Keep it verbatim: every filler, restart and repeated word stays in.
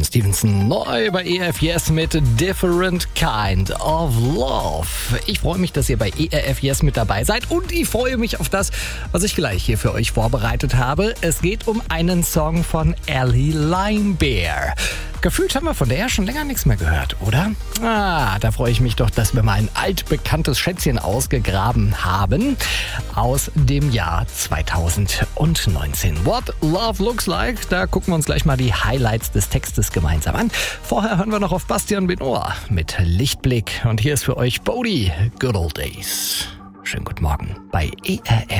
Cat Stevens neu bei E R F Yes mit Different Kind of Love. Ich freue mich, dass ihr bei E R F Yes mit dabei seid und ich freue mich auf das, was ich gleich hier für euch vorbereitet habe. Es geht um einen Song von Ellie Limebear. Gefühlt haben wir von der ja schon länger nichts mehr gehört, oder? Ah, da freue ich mich doch, dass wir mal ein altbekanntes Schätzchen ausgegraben haben aus dem Jahr zweitausendneunzehn. What Love Looks Like, da gucken wir uns gleich mal die Highlights des Textes gemeinsam an. Vorher hören wir noch auf Bastian Benoit mit Lichtblick und hier ist für euch Bodie, Good Old Days. Schönen guten Morgen bei E R F.